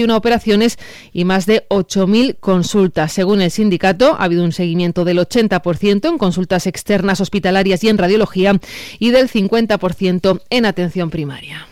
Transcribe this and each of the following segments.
operaciones y más de 8.000 consultas. Según el sindicato, ha habido un seguimiento del 80% en consultas externas hospitalarias y en radiología y del 50% en atención primaria.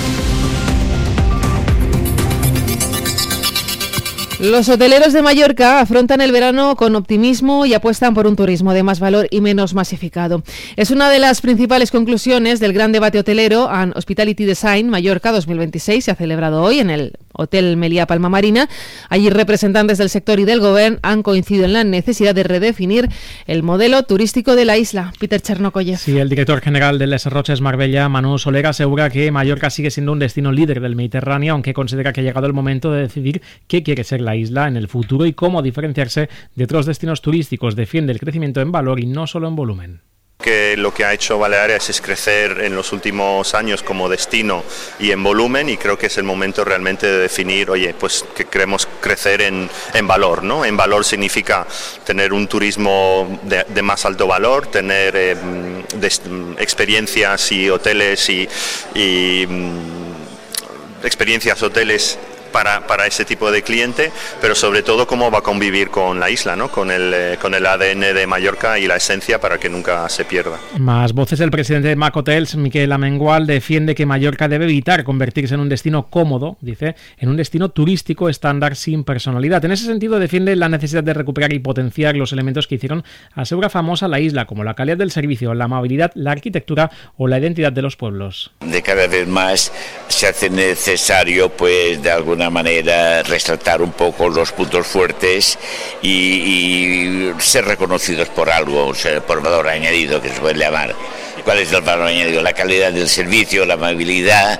Los hoteleros de Mallorca afrontan el verano con optimismo y apuestan por un turismo de más valor y menos masificado. Es una de las principales conclusiones del gran debate hotelero and Hospitality Design Mallorca 2026. Se ha celebrado hoy en el Hotel Meliá Palma Marina. Allí representantes del sector y del Gobierno han coincidido en la necesidad de redefinir el modelo turístico de la isla. Peter Chernokoyev. Sí, el director general de Les Roches Marbella, Manu Soler, asegura que Mallorca sigue siendo un destino líder del Mediterráneo, aunque considera que ha llegado el momento de decidir qué quiere ser la isla en el futuro y cómo diferenciarse de otros destinos turísticos. Defiende el crecimiento en valor y no solo en volumen. Que lo que ha hecho Baleares es crecer en los últimos años como destino y en volumen, y creo que es el momento realmente de definir, pues que queremos crecer en valor, ¿no? En valor significa tener un turismo de más alto valor, tener experiencias y hoteles y experiencias hoteles para ese tipo de cliente, pero sobre todo cómo va a convivir con la isla, ¿no? Con el ADN de Mallorca y la esencia para que nunca se pierda. Más voces. El presidente de Mac Hotels, Miquel Amengual, defiende que Mallorca debe evitar convertirse en un destino cómodo, dice, en un destino turístico estándar sin personalidad. En ese sentido, defiende la necesidad de recuperar y potenciar los elementos que hicieron asegura famosa la isla, como la calidad del servicio, la amabilidad, la arquitectura o la identidad de los pueblos. De cada vez más se hace necesario, pues, de alguna manera resaltar un poco los puntos fuertes y ser reconocidos por algo, o sea, por valor añadido, que se puede llamar. ¿Cuál es el valor añadido? La calidad del servicio, la amabilidad,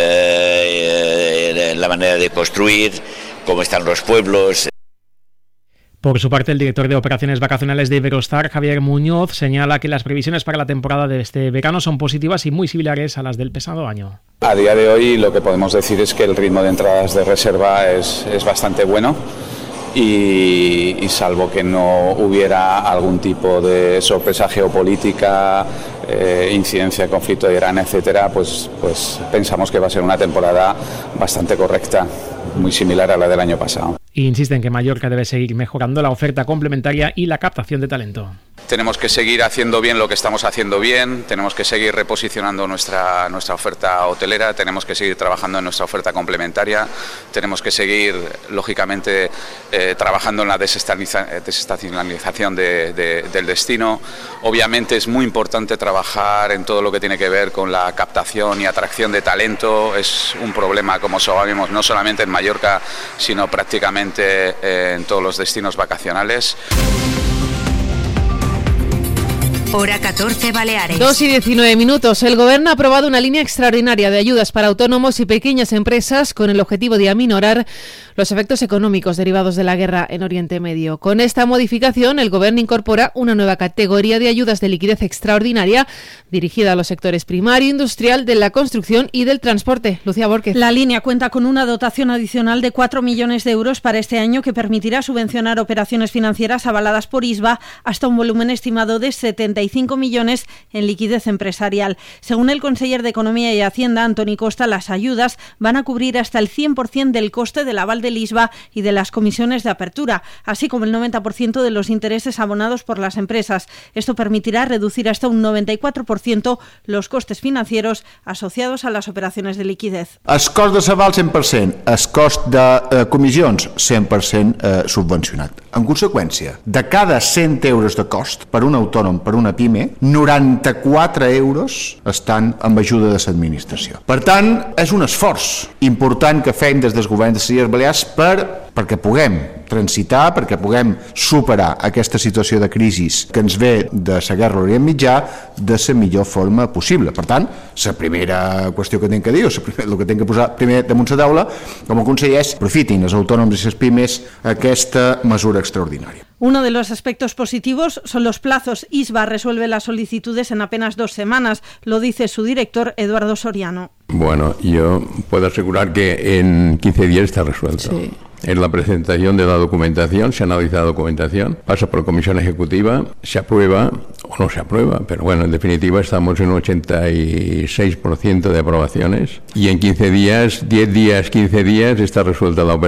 la manera de construir, cómo están los pueblos. Por su parte, el director de operaciones vacacionales de Iberostar, Javier Muñoz, señala que las previsiones para la temporada de este verano son positivas y muy similares a las del pasado año. A día de hoy lo que podemos decir es que el ritmo de entradas de reserva es bastante bueno y salvo que no hubiera algún tipo de sorpresa geopolítica, incidencia de conflicto de Irán, etcétera, pues pensamos que va a ser una temporada bastante correcta, muy similar a la del año pasado. Insiste en que Mallorca debe seguir mejorando la oferta complementaria y la captación de talento. Tenemos que seguir haciendo bien lo que estamos haciendo bien, tenemos que seguir reposicionando nuestra oferta hotelera, tenemos que seguir trabajando en nuestra oferta complementaria, tenemos que seguir, lógicamente, trabajando en la desestacionalización del destino. Obviamente es muy importante trabajar en todo lo que tiene que ver con la captación y atracción de talento. Es un problema, como sabemos, no solamente en Mallorca, sino prácticamente en todos los destinos vacacionales. Hora 14 Baleares. 2:19. El Gobierno ha aprobado una línea extraordinaria de ayudas para autónomos y pequeñas empresas con el objetivo de aminorar los efectos económicos derivados de la guerra en Oriente Medio. Con esta modificación, el Gobierno incorpora una nueva categoría de ayudas de liquidez extraordinaria dirigida a los sectores primario, industrial, de la construcción y del transporte. Lucía Borquez. La línea cuenta con una dotación adicional de 4 millones de euros para este año que permitirá subvencionar operaciones financieras avaladas por ISBA hasta un volumen estimado de 75 millones en liquidez empresarial. Según el conseller de Economía y Hacienda, Antoni Costa, las ayudas van a cubrir hasta el 100% del coste del aval del ISBA y de las comisiones de apertura, así como el 90% de los intereses abonados por las empresas. Esto permitirá reducir hasta un 94% los costes financieros asociados a las operaciones de liquidez. El cost de l'aval 100%, el cost de comissions 100% subvencionat. En conseqüència, de cada 100 euros de cost per un autònom, per una PIME, 94 euros estan amb ajuda de l'administració. Per tant, és un esforç important que fem des del govern de les Illes Balears perquè puguem transitar, perquè puguem superar aquesta situació de crisi que ens ve de la guerra a l'Orient Mitjà de la millor forma possible. Per tant, la primera qüestió que tinc que dir, o el que tinc que posar primer damunt la taula, com a conseller, és aprofitin els autònoms i les pimes aquesta mesura extraordinària. Uno de los aspectos positivos son los plazos. ISBA resuelve las solicitudes en apenas 2 semanas, lo dice su director Eduardo Soriano. Bueno, yo puedo asegurar que en 15 días está resuelto. es la presentación de la documentación, se analiza la documentación, pasa por comisión ejecutiva, se aprueba o no se aprueba, pero bueno, en definitiva estamos en un 86% de aprobaciones y en 15 días, 10 días, 15 días está resuelta la operación.